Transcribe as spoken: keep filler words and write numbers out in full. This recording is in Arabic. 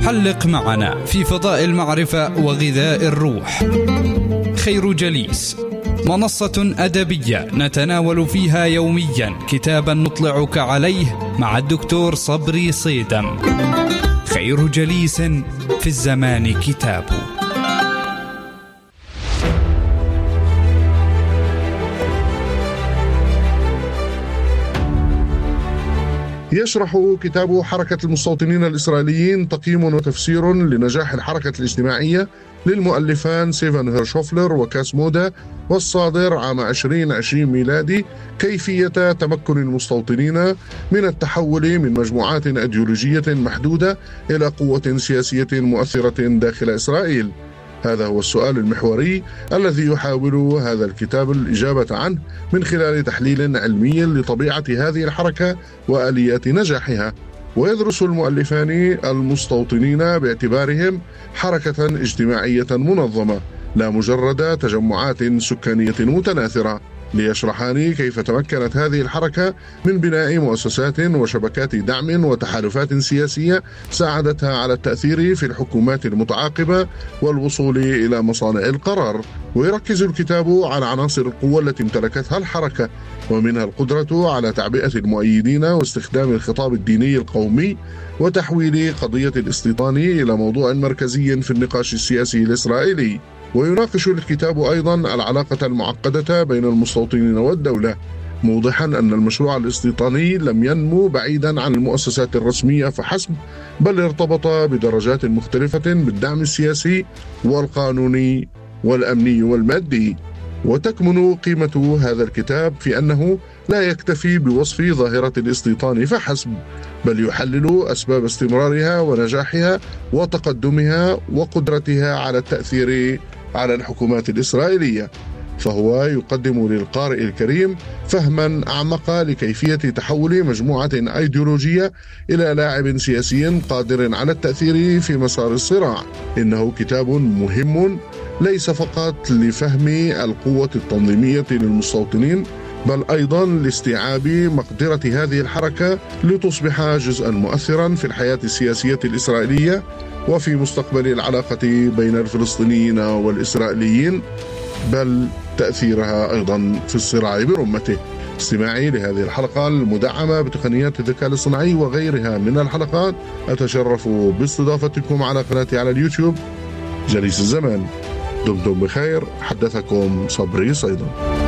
حلق معنا في فضاء المعرفة وغذاء الروح. خير جليس، منصة أدبية نتناول فيها يوميا كتابا نطلعك عليه مع الدكتور صبري صيدم. خير جليس في الزمان كتاب. يشرح كتاب حركة المستوطنين الإسرائيليين تقييم وتفسير لنجاح الحركة الاجتماعية للمؤلفان سيفان هيرشوفلر وكاس مودا، والصادر عام عشرين عشرين ميلادي، كيفية تمكن المستوطنين من التحول من مجموعات أيديولوجية محدودة إلى قوة سياسية مؤثرة داخل إسرائيل. هذا هو السؤال المحوري الذي يحاول هذا الكتاب الإجابة عنه من خلال تحليل علمي لطبيعة هذه الحركة وآليات نجاحها. ويدرس المؤلفان المستوطنين باعتبارهم حركة اجتماعية منظمة لا مجرد تجمعات سكانية متناثرة، ليشرحان كيف تمكنت هذه الحركة من بناء مؤسسات وشبكات دعم وتحالفات سياسية ساعدتها على التأثير في الحكومات المتعاقبة والوصول إلى مصانع القرار. ويركز الكتاب على عناصر القوة التي امتلكتها الحركة، ومنها القدرة على تعبئة المؤيدين واستخدام الخطاب الديني القومي وتحويل قضية الاستيطان إلى موضوع مركزي في النقاش السياسي الإسرائيلي. ويناقش الكتاب أيضا العلاقة المعقدة بين المستوطنين والدولة، موضحا أن المشروع الاستيطاني لم ينمو بعيدا عن المؤسسات الرسمية فحسب، بل ارتبط بدرجات مختلفة بالدعم السياسي والقانوني والأمني والمادي. وتكمن قيمة هذا الكتاب في أنه لا يكتفي بوصف ظاهرة الاستيطان فحسب، بل يحلل أسباب استمرارها ونجاحها وتقدمها وقدرتها على التأثير على الحكومات الإسرائيلية. فهو يقدم للقارئ الكريم فهما أعمق لكيفية تحول مجموعة أيديولوجية إلى لاعب سياسي قادر على التأثير في مسار الصراع. إنه كتاب مهم ليس فقط لفهم القوة التنظيمية للمستوطنين، بل أيضا لاستيعاب مقدرة هذه الحركة لتصبح جزءا مؤثرا في الحياة السياسية الإسرائيلية وفي مستقبل العلاقة بين الفلسطينيين والإسرائيليين، بل تأثيرها أيضا في الصراع برمته. استماعي لهذه الحلقة المدعمة بتقنيات الذكاء الاصطناعي وغيرها من الحلقات، أتشرف باستضافتكم على قناتي على اليوتيوب جليس الزمان. دمتم بخير، حدثكم صبري صيدم.